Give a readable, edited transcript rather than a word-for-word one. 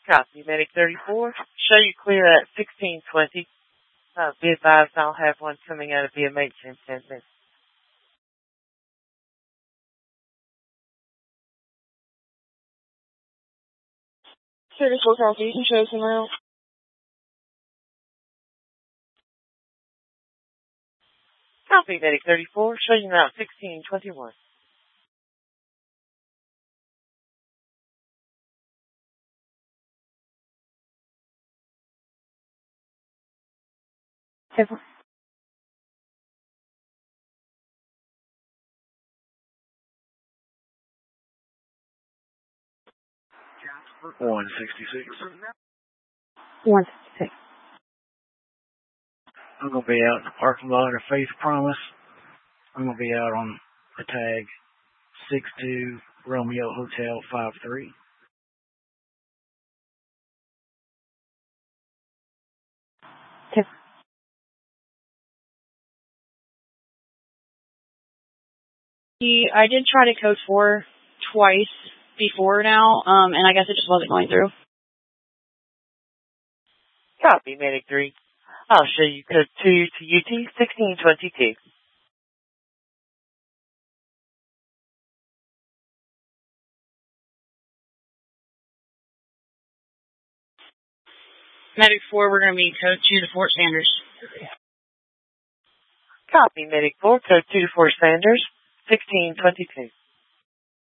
Copy, Medic 34. Show you clear at 1620. Be advised I'll have one coming out of BMH in 10 minutes. Service Southeast and shows them out. Copy, Medic 34. Show you now 1621. Several. 166. 166. I'm going to be out in the parking lot of Faith Promise. I'm going to be out on the tag 62 Romeo Hotel 53. I did try to code 4 twice before now, and I guess it just wasn't going through. Copy, Medic 3. I'll show you code 2 to UT 1622. Medic 4, we're going to be code 2 to Fort Sanders. Copy, Medic 4. Code 2 to Fort Sanders 1622.